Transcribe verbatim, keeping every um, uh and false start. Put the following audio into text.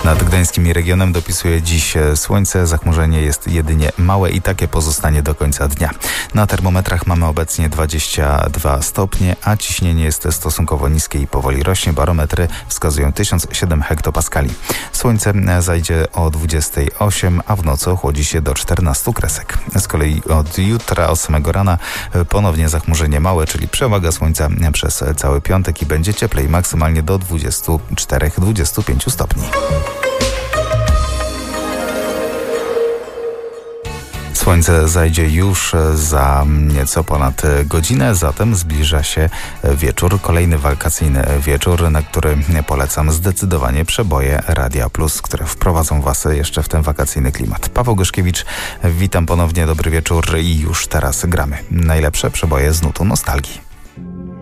Nad Gdańskim i regionem dopisuje dziś słońce, zachmurzenie jest jedynie małe i takie pozostanie do końca dnia. Na termometrach mamy obecnie dwadzieścia dwa stopnie, a ciśnienie jest stosunkowo niskie i powoli rośnie. Barometry wskazują tysiąc siedem hektopaskali. Słońce zajdzie o dwudziestej ósmej, a w nocy ochłodzi się do czternastu kresek. Z kolei od jutra, od samego rana ponownie zachmurzenie małe, czyli przewaga słońca przez cały piątek i będzie cieplej, maksymalnie do dwudziestu czterech do dwudziestu pięciu stopni. Słońce zajdzie już za nieco ponad godzinę, zatem zbliża się wieczór, kolejny wakacyjny wieczór, na który polecam zdecydowanie przeboje Radia Plus, które wprowadzą Was jeszcze w ten wakacyjny klimat. Paweł Goszkiewicz, witam ponownie, dobry wieczór i już teraz gramy najlepsze przeboje z nutu nostalgii.